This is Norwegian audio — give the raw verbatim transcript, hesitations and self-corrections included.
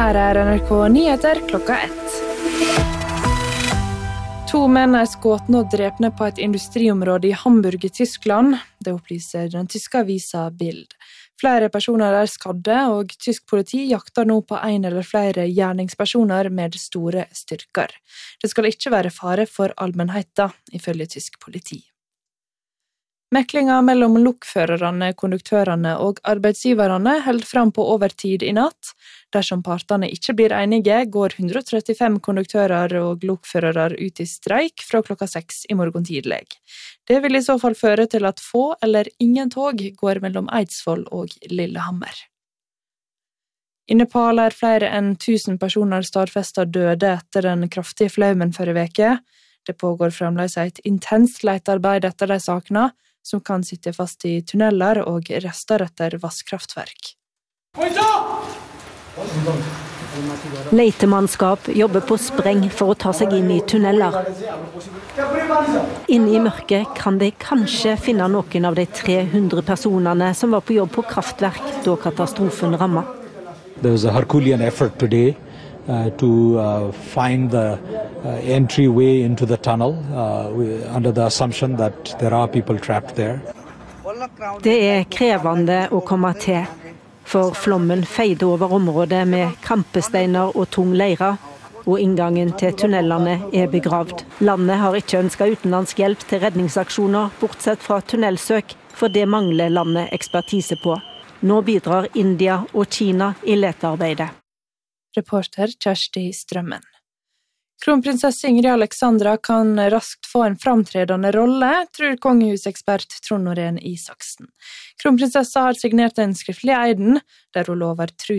Her er N R K Nyheter klokka ett. To menn er skutt og drepne på et industriområde i Hamburg i Tyskland. Det opplyser den tyske avisa Bild. Flere personer er skadde, og tysk politi jakter nå på en eller flere gjerningspersoner med store styrker. Det skal ikke være fare for allmennheten, ifølge tysk politi. Meklinga mellom lokførerne, konduktørene og arbeidsgiverne held fram på overtid i natt. Dersom partene ikke blir enige, går hundre og trettifem konduktører og lokførere ut i streik fra klokka seks i morgen tidlig. Det vil i så fall føre til at få eller ingen tog går mellom Eidsvoll og Lillehammer. I Nepal er flere enn tusen personer stadfestet døde etter den kraftige flaumen forrige veke. Det pågår fremdeles et intenst letearbeid etter de sakene, som kan sitte fast i tunneler og rester etter vasskraftverk. Letemannskap jobber på spreng for å ta seg inn i tunneler. Inne i mørket kan de kanskje finne noen av de tre hundre personene som var på jobb på kraftverk da katastrofen rammet. There was a Herculean effort today uh, to uh, find the uh, entryway into the tunnel uh, under the assumption that there are people trapped there. Det er krevende å komme til, for flommen feide over området med kampesteiner og tung leire, og inngangen til tunnelene er begravd. Landet har ikke ønsket utenlandsk hjelp til redningsaksjoner, bortsett fra tunnelsøk, for det mangler landet ekspertise på. Nå bidrar India og Kina i letearbeidet. Reporter Kjersti Strømmen. Kronprinsesse Ingrid Alexandra kan raskt få en framtredende rolle, tror kongehusekspert Trond Norén Isaksen. Kronprinsessa har signert en skriftlig eiden, der hun lover tro